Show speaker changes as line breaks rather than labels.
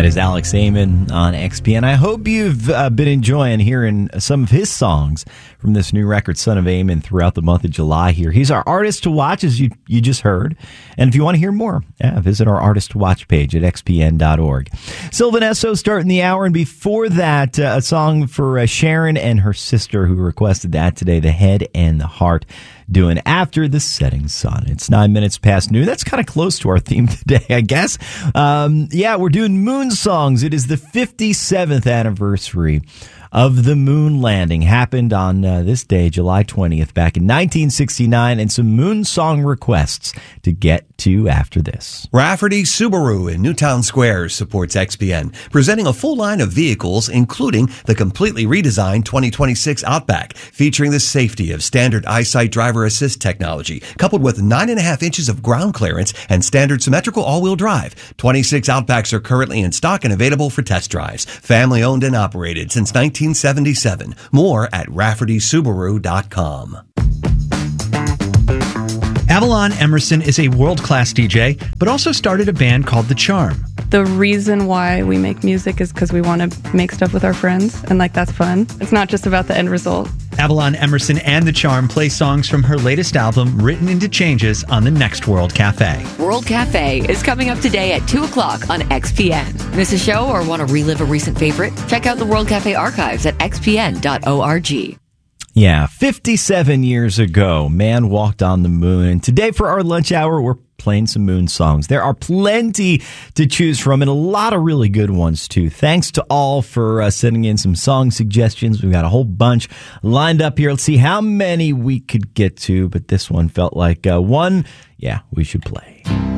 That is Alex Amon on XPN. I hope you've been enjoying hearing some of his songs from this new record, Son of Amon, throughout the month of July here. He's our artist to watch, as you just heard. And if you want to hear more, visit our artist to watch page at xpn.org. Sylvan Esso starting the hour, and before that, a song for Sharon and her sister who requested that today, The Head and the Heart, doing After the Setting Sun. It's 9 minutes past noon. That's kind of close to our theme today, I guess. We're doing moon songs. It is the 57th anniversary of the moon landing. Happened on this day, July 20th, back in 1969, and some moon song requests to get to after this.
Rafferty Subaru in Newtown Square supports XPN, presenting a full line of vehicles, including the completely redesigned 2026 Outback, featuring the safety of standard EyeSight driver assist technology, coupled with 9.5 inches of ground clearance and standard symmetrical all-wheel drive. 26 Outbacks are currently in stock and available for test drives. Family owned and operated since 1977. More at RaffertySubaru.com.
Avalon Emerson is a world-class DJ, but also started a band called The Charm.
The reason why we make music is because we want to make stuff with our friends, and that's fun. It's not just about the end result.
Avalon Emerson and The Charm play songs from her latest album, Written into Changes, on the next World Cafe.
World Cafe is coming up today at 2 o'clock on XPN. Miss a show or want to relive a recent favorite? Check out the World Cafe archives at xpn.org.
Yeah, 57 years ago, man walked on the moon. And today for our lunch hour, we're playing some moon songs. There are plenty to choose from and a lot of really good ones, too. Thanks to all for sending in some song suggestions. We've got a whole bunch lined up here. Let's see how many we could get to, but this one felt like one, we should play.